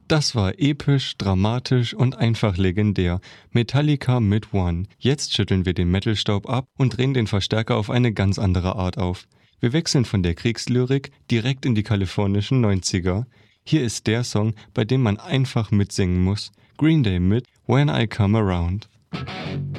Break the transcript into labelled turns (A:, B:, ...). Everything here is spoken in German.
A: Das war episch, dramatisch und einfach legendär. Metallica mit One. Jetzt schütteln wir den Metalstaub ab und drehen den Verstärker auf eine ganz andere Art auf. Wir wechseln von der Kriegslyrik direkt in die kalifornischen 90er. Hier ist der Song, bei dem man einfach mitsingen muss. Green Day mit When I Come Around.